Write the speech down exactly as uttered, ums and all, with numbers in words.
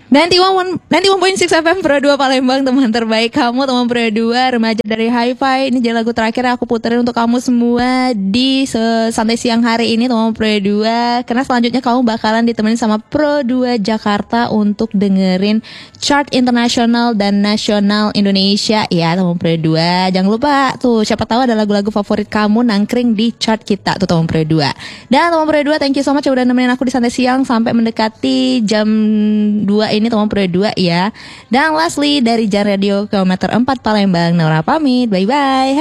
sembilan puluh satu point enam F M Pro dua Palembang, teman terbaik kamu, teman Pro dua, remaja dari Hi-Fi. Ini jadi lagu terakhir yang aku puterin untuk kamu semua di santai siang hari ini, teman Pro dua. Karena selanjutnya kamu bakalan ditemenin sama Pro dua Jakarta untuk dengerin chart internasional dan nasional Indonesia ya, teman Pro dua. Jangan lupa tuh, siapa tahu ada lagu-lagu favorit kamu nangkring di chart kita tuh, teman Pro dua. Dan teman Pro dua, thank you so much udah nemenin aku di santai siang sampai mendekati jam dua ini, teman Pro dua ya. Dan lastly dari Jan Radio Kilometer empat Palembang, Nora pamit, bye bye.